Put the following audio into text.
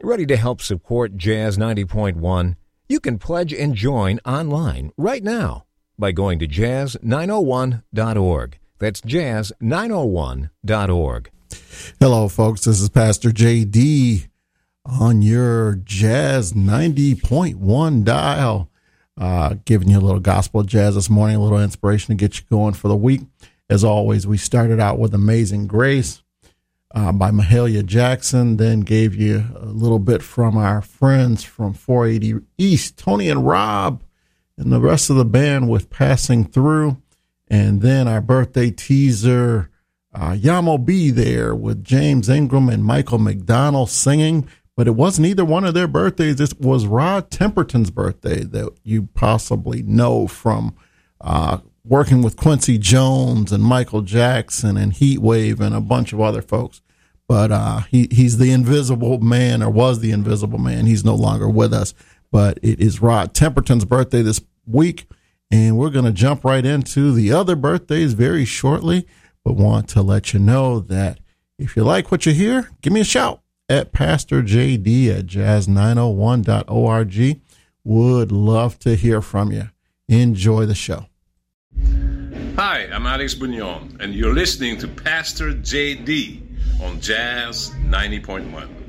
Ready to help support Jazz 90.1? You can pledge and join online right now by going to jazz901.org. That's jazz901.org. Hello, folks. This is Pastor J.D. on your Jazz 90.1 dial, giving you a little gospel jazz this morning, a little inspiration to get you going for the week. As always, we started out with Amazing Grace by Mahalia Jackson, then gave you a little bit from our friends from 480 East, Tony and Rob, and the rest of the band with Passing Through, and then our birthday teaser, Yamo Be There, with James Ingram and Michael McDonald singing, but it wasn't either one of their birthdays. It was Rod Temperton's birthday that you possibly know from working with Quincy Jones and Michael Jackson and Heat Wave and a bunch of other folks. But he's the invisible man, or was the invisible man. He's no longer with us. But it is Rod Temperton's birthday this week, and we're going to jump right into the other birthdays very shortly. But want to let you know that if you like what you hear, give me a shout at Pastor JD at jazz901.org. Would love to hear from you. Enjoy the show. Hi, I'm Alex Bugnon, and you're listening to Pastor JD on Jazz 90.1.